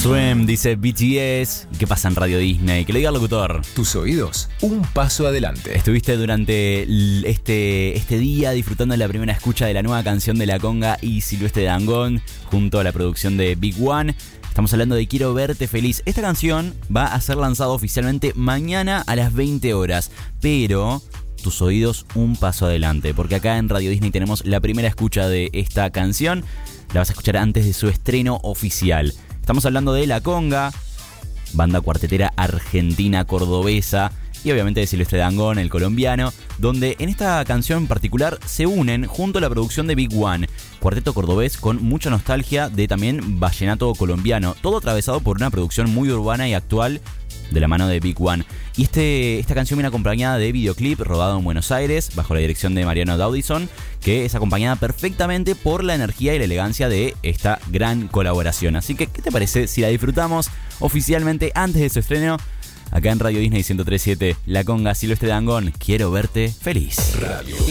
Swim, dice BTS. ¿Qué pasa en Radio Disney? Que lo diga el locutor. Tus oídos, un paso adelante. Estuviste durante este día disfrutando de la primera escucha de la nueva canción de La Conga y Silvestre Dangond junto a la producción de Big One. Estamos hablando de Quiero Verte Feliz. Esta canción va a ser lanzada oficialmente mañana a las 20 horas. Pero tus oídos un paso adelante, porque acá en Radio Disney tenemos la primera escucha de esta canción. La vas a escuchar antes de su estreno oficial. Estamos hablando de La Conga, banda cuartetera argentina cordobesa, y obviamente de Silvestre Dangond, el colombiano, donde en esta canción en particular se unen junto a la producción de Big One, cuarteto cordobés con mucha nostalgia de también vallenato colombiano, todo atravesado por una producción muy urbana y actual de la mano de Big One. Y esta canción viene acompañada de videoclip rodado en Buenos Aires bajo la dirección de Mariano Daudison, que es acompañada perfectamente por la energía y la elegancia de esta gran colaboración. Así que, ¿qué te parece si la disfrutamos oficialmente antes de su estreno? Acá en Radio Disney 103.7, La Conga, Silvestre Dangond, Quiero Verte Feliz. Radio